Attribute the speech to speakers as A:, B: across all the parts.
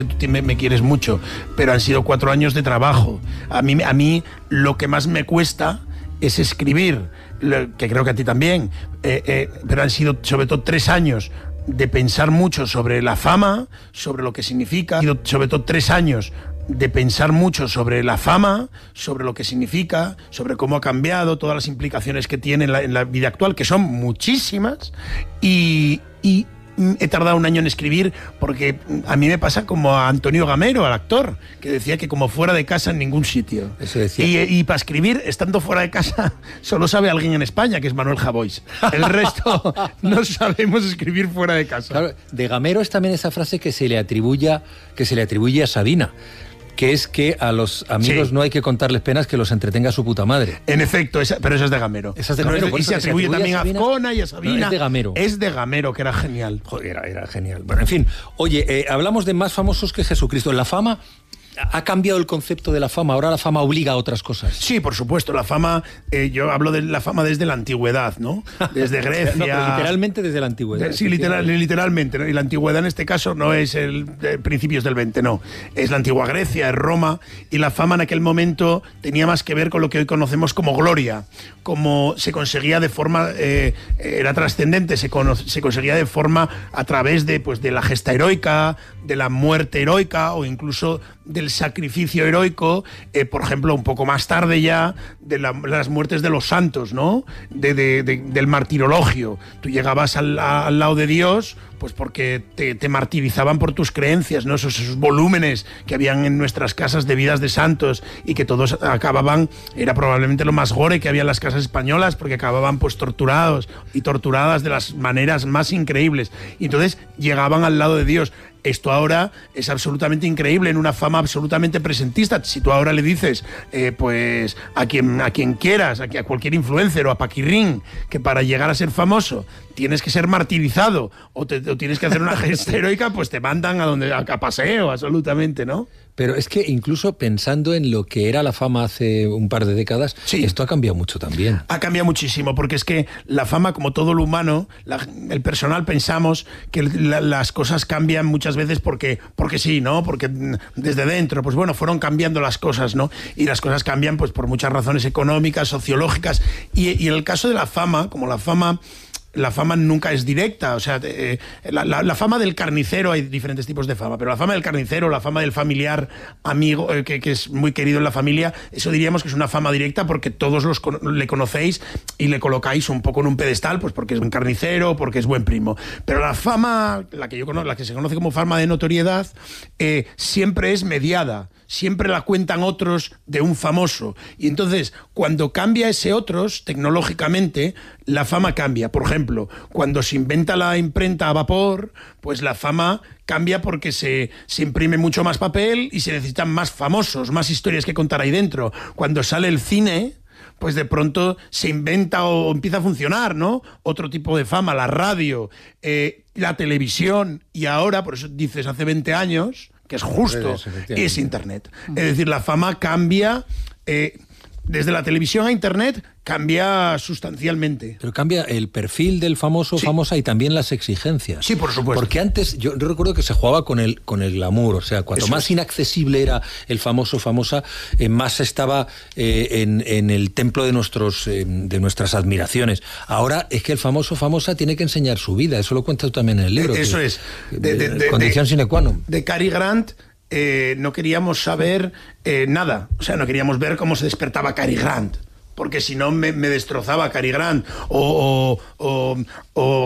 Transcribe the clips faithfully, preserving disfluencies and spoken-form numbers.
A: Tú me, me quieres mucho, pero han sido cuatro años de trabajo. A mí, a mí lo que más me cuesta es escribir, que creo que a ti también, eh, eh, pero han sido sobre todo tres años de pensar mucho sobre la fama, sobre lo que significa, han sido sobre todo tres años de pensar mucho sobre la fama, sobre lo que significa, sobre cómo ha cambiado, todas las implicaciones que tiene en la, en la vida actual, que son muchísimas, y... y he tardado un año en escribir porque a mí me pasa como a Antonio Gamero, al actor, que decía que como fuera de casa en ningún sitio.
B: Eso decía.
A: Y, y para escribir, estando fuera de casa, solo sabe alguien en España, que es Manuel Javois. El resto no sabemos escribir fuera de casa.
B: Claro, de Gamero es también esa frase que se le atribuye, que se le atribuye a Sabina, que es que a los amigos sí. no hay que contarles penas, que los entretenga su puta madre.
A: En efecto, esa, pero esa es de Gamero.
B: Esa es de Gamero.
A: No es de, y se atribuye, se atribuye también a Azcona y a Sabina.
B: No, es de Gamero.
A: Es de Gamero, que era genial.
B: Joder, era, era genial. Bueno, en fin. Oye, eh, hablamos de más famosos que Jesucristo. La fama... ¿Ha cambiado el concepto de la fama? Ahora la fama obliga a otras cosas.
A: Sí, por supuesto. La fama, eh, yo hablo de la fama desde la antigüedad, ¿no? Desde Grecia.
B: No, pero literalmente desde la antigüedad.
A: De, sí, literal, literalmente, ¿no? Y la antigüedad en este caso no es el de principios del veinte, no. Es la antigua Grecia, es Roma. Y la fama en aquel momento tenía más que ver con lo que hoy conocemos como gloria. Como se conseguía de forma... Eh, era trascendente, se, se conseguía de forma a través de, pues, de la gesta heroica, de la muerte heroica o incluso del sacrificio heroico, eh, por ejemplo, un poco más tarde ya, de la, las muertes de los santos, ¿no? De, de, de, del martirologio. Tú llegabas al, a, al lado de Dios, pues porque te, te martirizaban por tus creencias, ¿no? Esos, esos volúmenes que habían en nuestras casas de vidas de santos y que todos acababan, era probablemente lo más gore que había en las casas españolas, porque acababan pues torturados y torturadas de las maneras más increíbles. Y entonces llegaban al lado de Dios. Esto ahora es absolutamente increíble, en una fama absolutamente presentista. Si tú ahora le dices, eh, pues a quien, a quien quieras, a, a cualquier influencer o a Paquirrín, que para llegar a ser famoso tienes que ser martirizado o, te, o tienes que hacer una gesta heroica, pues te mandan a donde a, a paseo, absolutamente, ¿no?
B: Pero es que incluso pensando en lo que era la fama hace un par de décadas, sí. esto ha cambiado mucho también.
A: Ha cambiado muchísimo, porque es que la fama, como todo lo humano, la, el personal pensamos que la, las cosas cambian muchas veces porque, porque sí, ¿no? Porque desde dentro, pues bueno, fueron cambiando las cosas, ¿no? Y las cosas cambian pues por muchas razones económicas, sociológicas. Y, y en el caso de la fama, como la fama... La fama nunca es directa, o sea, eh, la, la, la fama del carnicero, hay diferentes tipos de fama, pero la fama del carnicero, la fama del familiar amigo, eh, que, que es muy querido en la familia, eso diríamos que es una fama directa porque todos los le conocéis y le colocáis un poco en un pedestal, pues porque es buen carnicero, porque es buen primo. Pero la fama, la que yo conozco, la que se conoce como fama de notoriedad, eh, siempre es mediada, siempre la cuentan otros de un famoso. Y entonces, cuando cambia ese otros, tecnológicamente, la fama cambia. Por ejemplo, cuando se inventa la imprenta a vapor, pues la fama cambia porque se, se imprime mucho más papel y se necesitan más famosos, más historias que contar ahí dentro. Cuando sale el cine, pues de pronto se inventa o empieza a funcionar, ¿no? Otro tipo de fama, la radio, eh, la televisión, y ahora, por eso dices hace veinte años, que es justo, es Internet. Es decir, la fama cambia... Eh, desde la televisión a Internet cambia sustancialmente.
B: Pero cambia el perfil del famoso, sí. famosa, y también las exigencias.
A: Sí, por supuesto.
B: Porque antes, yo, yo recuerdo que se jugaba con el, con el glamour, o sea, cuanto Eso más es. inaccesible era el famoso, famosa, eh, más estaba eh, en, en el templo de, nuestros, eh, de nuestras admiraciones. Ahora es que el famoso, famosa tiene que enseñar su vida, eso lo cuentas tú también en el libro.
A: Eso
B: que,
A: es. De, de, de,
B: condición
A: de,
B: sine qua non.
A: De Cary Grant... Eh, no queríamos saber eh, nada, o sea, no queríamos ver cómo se despertaba Cary Grant, porque si no me, me destrozaba Cary Grant o, o, o, o,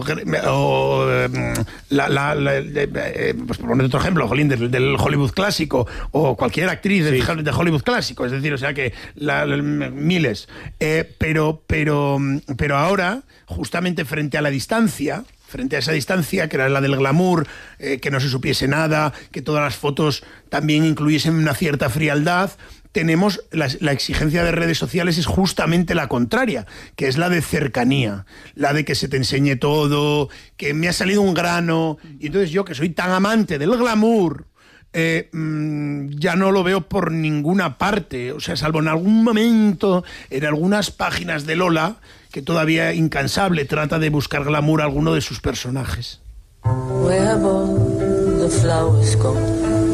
A: o la, la, la, eh, pues por poner otro ejemplo, Jolín, del, del Hollywood clásico o cualquier actriz sí. de, de Hollywood clásico, es decir, o sea que la, la, miles, eh, pero, pero, pero ahora, justamente frente a la distancia, frente a esa distancia, que era la del glamour, eh, que no se supiese nada, que todas las fotos también incluyesen una cierta frialdad, tenemos la, la exigencia de redes sociales es justamente la contraria, que es la de cercanía, la de que se te enseñe todo, que me ha salido un grano, y entonces yo, que soy tan amante del glamour, Eh, mmm, ya no lo veo por ninguna parte, o sea, salvo en algún momento, en algunas páginas de Lola, que todavía incansable trata de buscar glamour a alguno de sus personajes.
C: Where the flowers go.